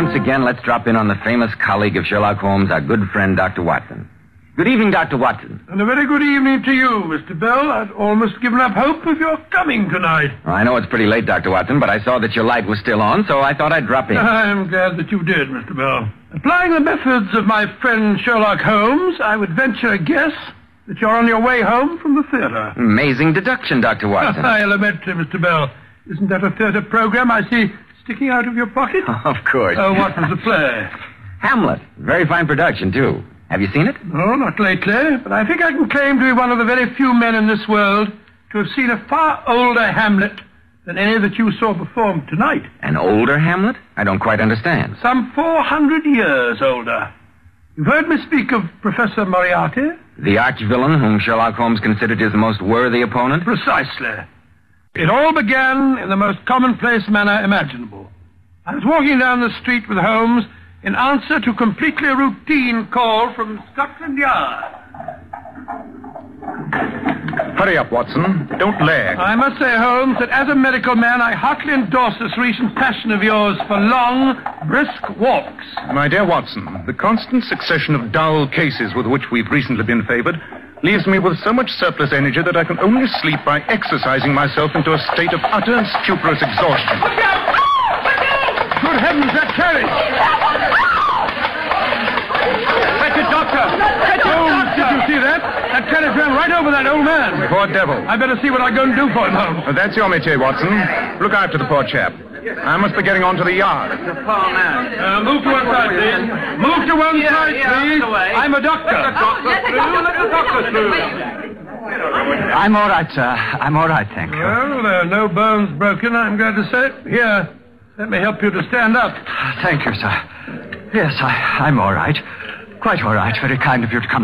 once again, let's drop in on the famous colleague of Sherlock Holmes, our good friend, Dr. Watson. Good evening, Dr. Watson. And a very good evening to you, Mr. Bell. I'd almost given up hope of your coming tonight. Well, I know it's pretty late, Dr. Watson, but I saw that your light was still on, so I thought I'd drop in. I'm glad that you did, Mr. Bell. Applying the methods of my friend Sherlock Holmes, I would venture a guess that you're on your way home from the theater. Amazing deduction, Dr. Watson. I lament, Mr. Bell. Isn't that a theater program I see sticking out of your pocket? Of course. Oh, what was the play? Hamlet. Very fine production, too. Have you seen it? No, not lately, but I think I can claim to be one of the very few men in this world to have seen a far older Hamlet than any that you saw performed tonight. An older Hamlet? I don't quite understand. Some 400 years older. You've heard me speak of Professor Moriarty? The arch-villain whom Sherlock Holmes considered his most worthy opponent? Precisely. It all began in the most commonplace manner imaginable. I was walking down the street with Holmes in answer to a completely routine call from Scotland Yard. Hurry up, Watson. Don't lag. I must say, Holmes, that as a medical man, I heartily endorse this recent passion of yours for long, brisk walks. My dear Watson, the constant succession of dull cases with which we've recently been favored leaves me with so much surplus energy that I can only sleep by exercising myself into a state of utter and stuporous exhaustion. Look out! Good heavens, that carriage! Fetch it, Doctor! Holmes, did you see that? That carriage ran right over that old man. Poor devil. I better see what I'm going to do for him, Holmes. That's your métier, Watson. Look after the poor chap. I must be getting on to the yard. Move to one side, please. Move to one side, please. I'm a doctor. Let the doctor through. I'm all right, sir. I'm all right, thank you. Well, there are no bones broken, I'm glad to say. Here, let me help you to stand up. Thank you, sir. Yes, I'm all right. Quite all right. Very kind of you to come